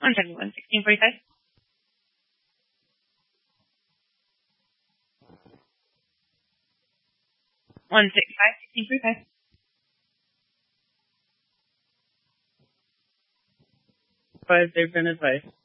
One second, 1645. 165, 1645. 5, they've been advised.